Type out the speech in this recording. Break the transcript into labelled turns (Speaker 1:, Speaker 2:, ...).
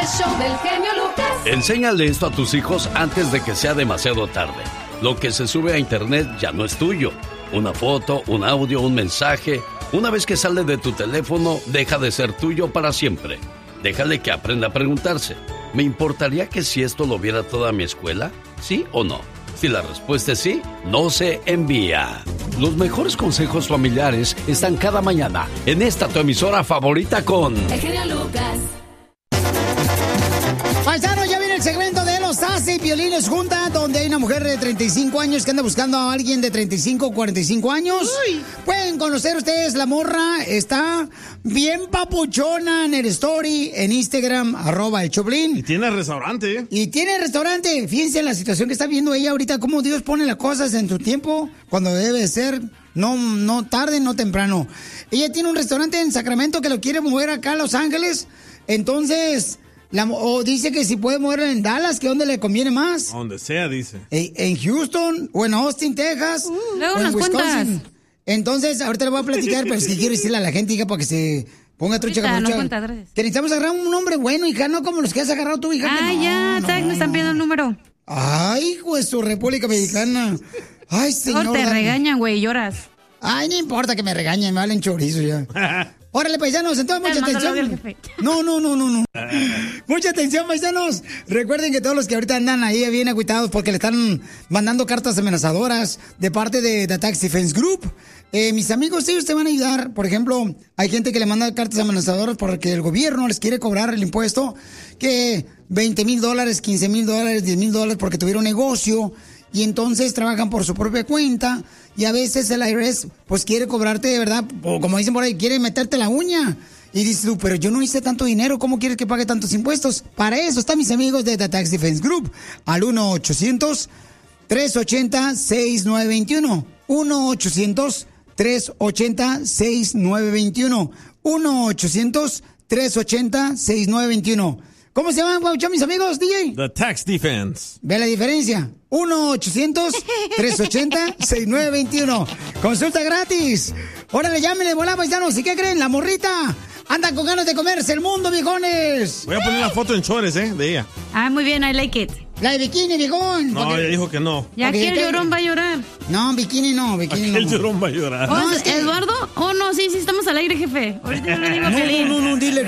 Speaker 1: El show del genio Lucas.
Speaker 2: Enséñale esto a tus hijos antes de que sea demasiado tarde. Lo que se sube a internet ya no es tuyo. Una foto, un audio, un mensaje. Una vez que sale de tu teléfono, deja de ser tuyo para siempre. Déjale que aprenda a preguntarse: ¿me importaría que si esto lo viera toda mi escuela? ¿Sí o no? Si la respuesta es sí, no se envía. Los mejores consejos familiares están cada mañana en esta tu emisora favorita con...
Speaker 1: El genio Lucas.
Speaker 3: Paisanos, ya viene el segmento de Los Hace y Piolines Junta, donde hay una mujer de 35 años que anda buscando a alguien de 35 o 45 años. Uy. Pueden conocer ustedes, la morra está bien papuchona en el story, en Instagram, @el Choplin.
Speaker 4: Y tiene restaurante, ¿eh?
Speaker 3: Y tiene restaurante. Fíjense la situación que está viendo ella ahorita, cómo Dios pone las cosas en su tiempo, cuando debe ser, no tarde, no temprano. Ella tiene un restaurante en Sacramento que lo quiere mover acá a Los Ángeles, entonces... o dice que si puede moverlo en Dallas, que donde le conviene más.
Speaker 4: Donde sea, dice.
Speaker 3: En Houston, o en Austin, Texas,
Speaker 5: luego
Speaker 3: o en
Speaker 5: nos
Speaker 3: Wisconsin.
Speaker 5: cuentas.
Speaker 3: Entonces, ahorita le voy a platicar, pero es que quiero decirle a la gente, hija, para que se ponga trucha con
Speaker 5: No
Speaker 3: trucha.
Speaker 5: cuenta, gracias.
Speaker 3: Que necesitamos agarrar un hombre bueno, hija, no como los que has agarrado tú, hija.
Speaker 5: Ah,
Speaker 3: que no,
Speaker 5: ya,
Speaker 3: no,
Speaker 5: me están pidiendo el número.
Speaker 3: Ay, hijo de su República Mexicana. Ay, señor.
Speaker 5: No te regañan, güey, lloras.
Speaker 3: Ay, no importa que me regañen, me valen chorizo ya. Órale, paisanos, entonces mucha atención. No. Mucha atención, paisanos. Recuerden que todos los que ahorita andan ahí bien agüitados porque le están mandando cartas amenazadoras de parte de The Tax Defense Group. Mis amigos, ellos te van a ayudar. Por ejemplo, hay gente que le manda cartas amenazadoras porque el gobierno les quiere cobrar el impuesto que $20,000, $15,000, $10,000 porque tuvieron negocio. Y entonces trabajan por su propia cuenta y a veces el IRS pues quiere cobrarte de verdad, o como dicen por ahí, quiere meterte la uña. Y dices tú, pero yo no hice tanto dinero, ¿cómo quieres que pague tantos impuestos? Para eso están mis amigos de The Tax Defense Group, al 1-800-380-6921. 1-800-380-6921. 1-800-380-6921. ¿Cómo se llaman, Pauchón, mis amigos, DJ?
Speaker 4: The Tax Defense.
Speaker 3: ¿Ve la diferencia? 1-800-380-6921. Consulta gratis. Órale, llámenle, volá, paisanos. ¿Y qué creen? La morrita anda con ganas de comerse el mundo, viejones.
Speaker 4: Voy a poner la foto en chores, de ella.
Speaker 5: Ah, muy bien, I like it.
Speaker 3: La de bikini, viejón.
Speaker 4: No, ella dijo que no.
Speaker 5: Ya aquí el llorón va a llorar.
Speaker 3: No, bikini no.
Speaker 4: El llorón va a llorar.
Speaker 5: ¿Eduardo? Oh, no, sí, estamos al aire, jefe. Ahorita yo le digo a Pelín.
Speaker 3: No, dile